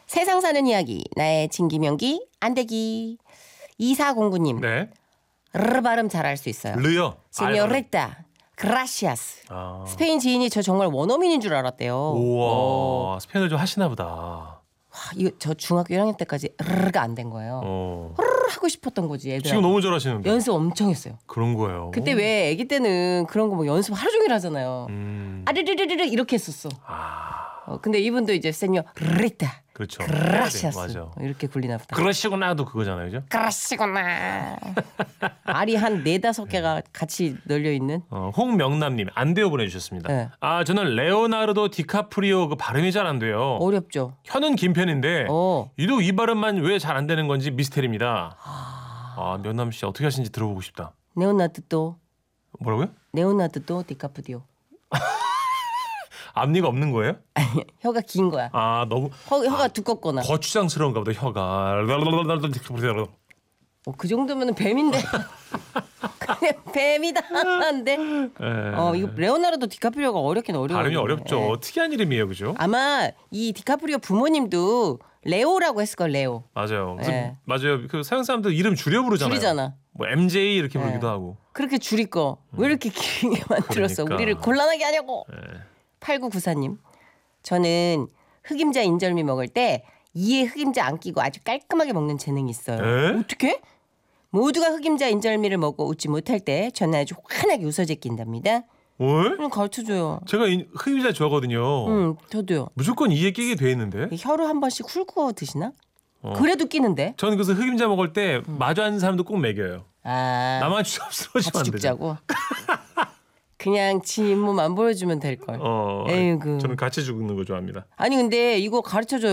세상 사는 이야기 나의 진기명기 안되기. 2409님. 네. 르 발음 잘할 수 있어요. 르요. 세뇨리타 그라시아스. 아. 스페인 지인이 저 정말 원어민인 줄 알았대요. 우와. 스페인을 좀 하시나 보다. 와, 이거 저 중학교 1학년 때까지 르가 안 된 거예요. 르 하고 싶었던 거지 애들. 지금 너무 잘하시는데. 연습 엄청 했어요. 그런 거예요. 그때 왜 아기 때는 그런 거 뭐 연습 하루 종일 하잖아요. 아르르르르 이렇게 했었어. 근데 이분도 이제 세뇨리타 그렇죠. 그라시아스 맞아. 이렇게 굴리나 보다. 그러시구나도 그거잖아요, 그죠? 그러시구나. 알이 한 4-5개가 같이 널려 있는. 홍명남님 안 돼요 보내주셨습니다. 네. 아 저는 레오나르도 디카프리오 그 발음이 잘 안 돼요. 어렵죠. 혀는 긴 편인데 어. 유독 이 발음만 왜 잘 안 되는 건지 미스테리입니다. 아 명남 씨 어떻게 하시는지 들어보고 싶다. 네오나르도 뭐라고요? 디카프리오. 앞니가 없는 거예요? 혀가 긴 거야. 아 너무 혀가 두껍거나. 거추장스러운가 보다 혀가. 그 정도면 뱀인데. 그냥 뱀이다. 한데. 이거 레오나르도 디카프리오가 어렵긴 어려워요. 발음이 어렵죠. 특이한 이름이에요, 그죠? 아마 이 디카프리오 부모님도 레오라고 했을 걸 레오. 맞아요. 그래서 네. 맞아요. 그 서양 사람들 이름 줄여 부르잖아요. 줄이잖아. 뭐 MJ 이렇게 부르기도 하고. 그렇게 줄일 거 왜 이렇게 길게 만들었어? 그러니까. 우리를 곤란하게 하냐고. 8994님. 저는 흑임자 인절미 먹을 때 이에 흑임자 안 끼고 아주 깔끔하게 먹는 재능이 있어요. 에? 어떻게? 모두가 흑임자 인절미를 먹고 웃지 못할 때 저는 아주 환하게 웃어 제낀답니다. 왜? 그럼 가르쳐줘요. 제가 흑임자 좋아하거든요. 저도요. 무조건 이에 끼게 돼 있는데. 혀로 한 번씩 훑고 드시나? 그래도 끼는데. 저는 그래서 흑임자 먹을 때 마주 앉는 사람도 꼭 먹여요. 아, 나만 추잡스러워지면 같이 안 되죠. 죽자고. 그냥 지 잇몸 안 보여주면 될 걸. 에이구. 저는 같이 죽는 거 좋아합니다. 아니 근데 이거 가르쳐줘요.